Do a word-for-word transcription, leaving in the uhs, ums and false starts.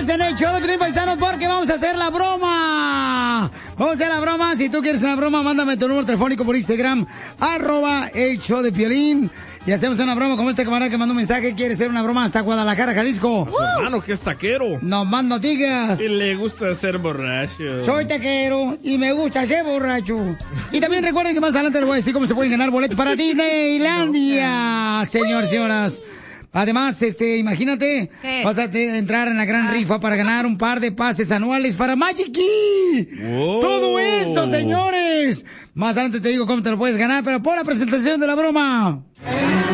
en el show de Piolín, paisanos, porque vamos a hacer la broma. Vamos a hacer la broma. Si tú quieres una broma, mándame tu número telefónico por Instagram, arroba el show de Piolín. Y hacemos una broma como este camarada que mandó un mensaje. Quiere hacer una broma hasta Guadalajara, Jalisco. A su hermano, que es taquero. No más no digas. Y le gusta ser borracho. Soy taquero y me gusta ser borracho. Y también recuerden que más adelante les voy a decir cómo se pueden ganar boletos para Disneylandia, señores, señoras. Además, este, imagínate, ¿Qué? vas a te- entrar en la gran Ah. rifa para ganar un par de pases anuales para Magic Key. Wow. Todo eso, señores. Más adelante te digo cómo te lo puedes ganar, pero por la presentación de la broma.